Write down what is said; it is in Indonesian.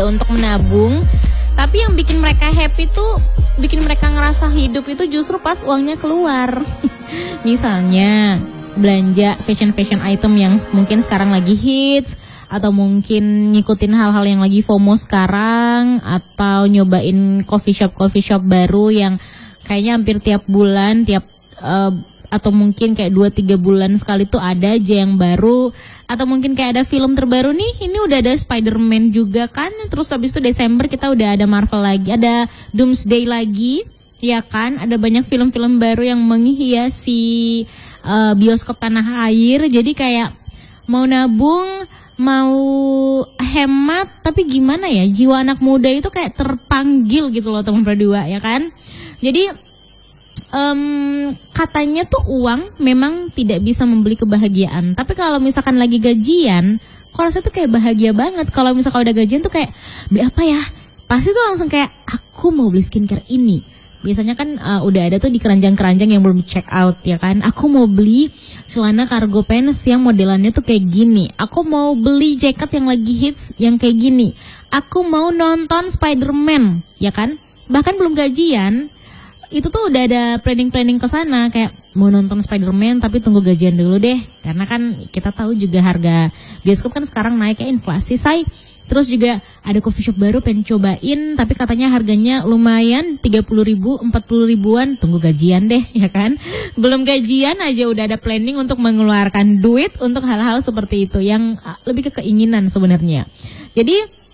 untuk menabung. Tapi yang bikin mereka happy tuh, bikin mereka ngerasa hidup itu justru pas uangnya keluar. Misalnya belanja fashion item yang mungkin sekarang lagi hits, atau mungkin ngikutin hal-hal yang lagi FOMO sekarang, atau nyobain coffee shop baru yang kayaknya hampir tiap bulan, atau mungkin kayak 2-3 bulan sekali tuh ada aja yang baru. Atau mungkin kayak ada film terbaru nih, ini udah ada Spider-Man juga kan. Terus habis itu Desember kita udah ada Marvel lagi, ada Doomsday lagi, ya kan. Ada banyak film-film baru yang menghiasi bioskop tanah air. Jadi kayak mau nabung, mau hemat, tapi gimana ya, jiwa anak muda itu kayak terpanggil gitu loh teman berdua, ya kan. Jadi katanya tuh uang memang tidak bisa membeli kebahagiaan. Tapi kalau misalkan lagi gajian, kalau saya tuh kayak bahagia banget. Kalau misalkan udah gajian tuh kayak, beli apa ya? Pasti tuh langsung kayak, aku mau beli skincare ini. Biasanya kan udah ada tuh di keranjang-keranjang yang belum check out, ya kan. Aku mau beli celana cargo pants yang modelannya tuh kayak gini. Aku mau beli jaket yang lagi hits yang kayak gini. Aku mau nonton Spider-Man, ya kan. Bahkan belum gajian, itu tuh udah ada planning ke sana, kayak mau nonton Spider-Man tapi tunggu gajian dulu deh. Karena kan kita tahu juga harga bioskop kan sekarang naik kayak inflasi, say. Terus juga ada coffee shop baru pengen cobain, tapi katanya harganya lumayan 30.000, 40 ribuan, tunggu gajian deh, ya kan. Belum gajian aja udah ada planning untuk mengeluarkan duit untuk hal-hal seperti itu, yang lebih ke keinginan sebenarnya. Jadi